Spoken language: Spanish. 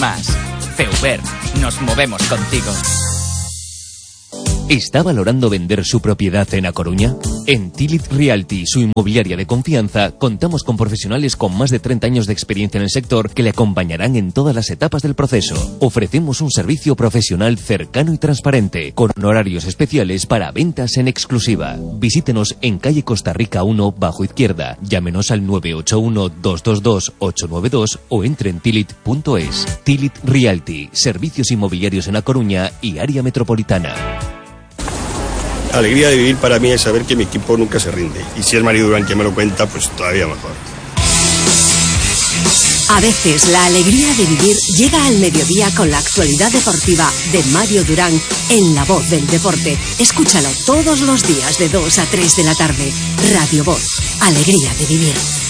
más. Feuber, nos movemos contigo. ¿Está valorando vender su propiedad en A Coruña? En Tilit Realty, su inmobiliaria de confianza, contamos con profesionales con más de 30 años de experiencia en el sector que le acompañarán en todas las etapas del proceso. Ofrecemos un servicio profesional cercano y transparente, con horarios especiales para ventas en exclusiva. Visítenos en calle Costa Rica 1, bajo izquierda. Llámenos al 981-222-892 o entre en tilit.es. Tilit Realty, servicios inmobiliarios en A Coruña y área metropolitana. Alegría de vivir para mí es saber que mi equipo nunca se rinde. Y si es Mario Durán quien me lo cuenta, pues todavía mejor. A veces la alegría de vivir llega al mediodía con la actualidad deportiva de Mario Durán en La Voz del Deporte. Escúchalo todos los días de 2 a 3 de la tarde. Radio Voz. Alegría de vivir.